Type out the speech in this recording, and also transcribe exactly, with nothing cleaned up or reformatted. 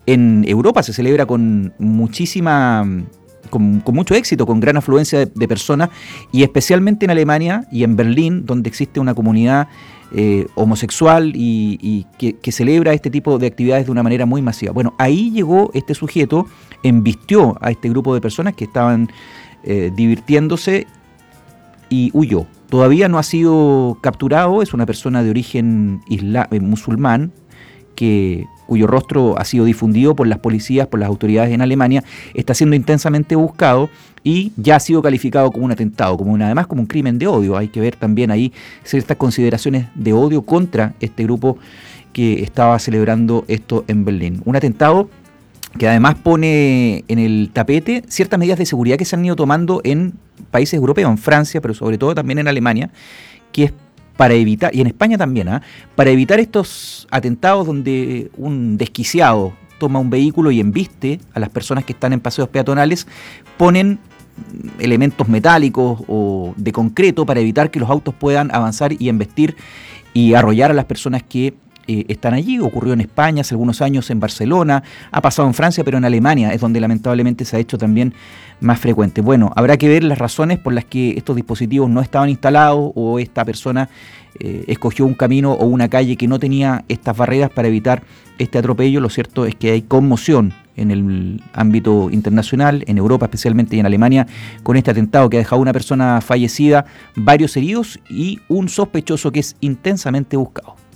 en Europa se celebra con muchísima... Con, con mucho éxito, con gran afluencia de, de personas, y especialmente en Alemania y en Berlín, donde existe una comunidad eh, homosexual y, y que, que celebra este tipo de actividades de una manera muy masiva. Bueno, ahí llegó este sujeto, embistió a este grupo de personas que estaban eh, divirtiéndose y huyó. Todavía no ha sido capturado, es una persona de origen isla, eh, musulmán, que cuyo rostro ha sido difundido por las policías, por las autoridades en Alemania, está siendo intensamente buscado y ya ha sido calificado como un atentado, como una, además como un crimen de odio. Hay que ver también ahí ciertas consideraciones de odio contra este grupo que estaba celebrando esto en Berlín. Un atentado que además pone en el tapete ciertas medidas de seguridad que se han ido tomando en países europeos, en Francia, pero sobre todo también en Alemania, que es para evitar, y en España también, ¿eh? para evitar estos atentados donde un desquiciado toma un vehículo y embiste a las personas que están en paseos peatonales, ponen elementos metálicos o de concreto para evitar que los autos puedan avanzar y embestir y arrollar a las personas que eh, están allí. Ocurrió en España hace algunos años, en Barcelona, ha pasado en Francia, pero en Alemania es donde lamentablemente se ha hecho también más frecuente. Bueno, habrá que ver las razones por las que estos dispositivos no estaban instalados o esta persona eh, escogió un camino o una calle que no tenía estas barreras para evitar este atropello. Lo cierto es que hay conmoción en el ámbito internacional, en Europa especialmente y en Alemania, con este atentado que ha dejado una persona fallecida, varios heridos y un sospechoso que es intensamente buscado.